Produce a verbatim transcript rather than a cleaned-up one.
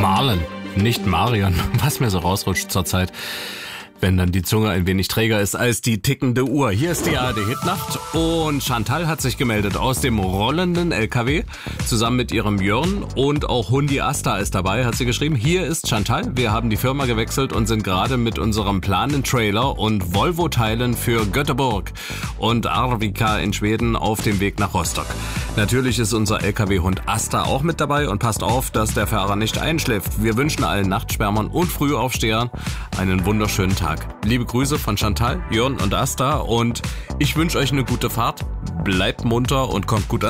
Marlen, nicht Marion, was mir so rausrutscht zurzeit, wenn dann die Zunge ein wenig träger ist als die tickende Uhr. Hier ist die A R D-Hitnacht und Chantal hat sich gemeldet aus dem rollenden L K W zusammen mit ihrem Jörn und auch Hundi Asta ist dabei, hat sie geschrieben. Hier ist Chantal, wir haben die Firma gewechselt und sind gerade mit unserem Planen-Trailer und Volvo-Teilen für Göteborg und Arvika in Schweden auf dem Weg nach Rostock. Natürlich ist unser L K W-Hund Asta auch mit dabei und passt auf, dass der Fahrer nicht einschläft. Wir wünschen allen Nachtschwärmern und Frühaufstehern einen wunderschönen Tag. Liebe Grüße von Chantal, Jörn und Asta und ich wünsche euch eine gute Fahrt. Bleibt munter und kommt gut an.